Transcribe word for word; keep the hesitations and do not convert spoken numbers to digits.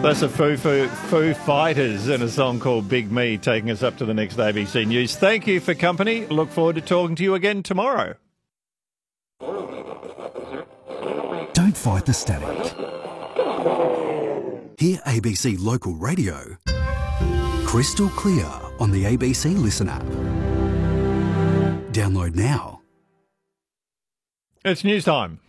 That's the Foo, Foo, Foo Fighters and a song called Big Me, taking us up to the next A B C News. Thank you for company. Look forward to talking to you again tomorrow. Don't fight the static. Hear A B C Local Radio crystal clear on the A B C Listen app. Download now. It's news time.